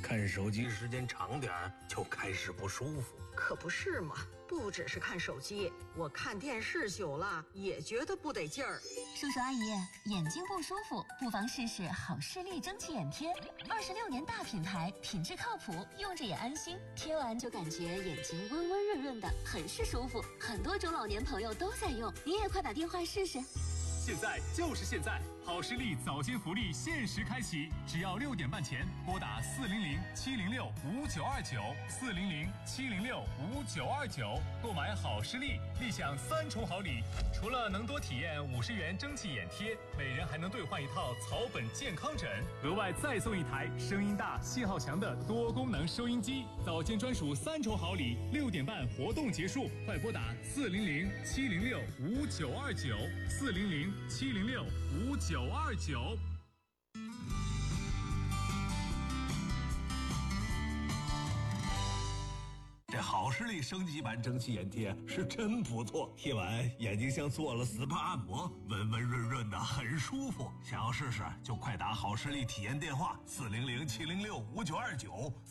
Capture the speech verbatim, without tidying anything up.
看手机时间长点儿就开始不舒服。 可不是嘛，不只是看手机，我看电视久了也觉得不得劲儿。 叔叔阿姨，眼睛不舒服不妨试试好视力蒸汽眼贴，二十六年大品牌，品质靠谱，用着也安心，贴完就感觉眼睛温温润润的，很是舒服。很多中老年朋友都在用，你也快打电话试试。 现在就是现在，好视力早间福利限时开启，只要六点半前拨打四零零七零六五九二九四零零七零六五九二九购买好视力，立享三重好礼。除了能多体验五十元蒸汽眼贴，每人还能兑换一套草本健康枕，额外再送一台声音大、信号强的多功能收音机。早间专属三重好礼，六点半活动结束，快拨打四零零七零六五九二九四零零七零六五九二九。 这好视力升级版蒸汽眼贴是真不错，贴完眼睛像做了 S P A 按摩，温温润润的，很舒服。想要试试就快打好视力体验电话四零零七零六五九二九。